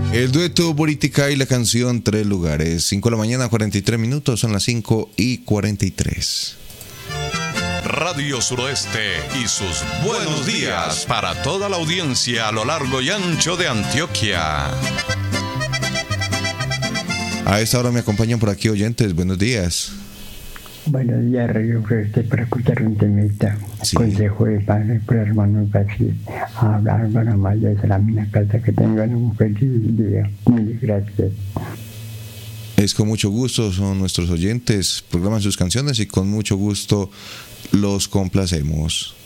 El dueto Boritica y la canción Tres Lugares. 5 de la mañana, 43 minutos, son las 5:43. Radio Suroeste y sus buenos días para toda la audiencia a lo largo y ancho de Antioquia. A esta hora me acompañan por aquí oyentes. Buenos días. Buenos días, Radio Suroeste, para escuchar un temita. Sí. Consejo de padre por hermanos así. Hablar con Amaya de Salamina Casa. Que tengan un feliz día. Mil gracias. Es con mucho gusto, son nuestros oyentes, programan sus canciones y con mucho gusto los complacemos.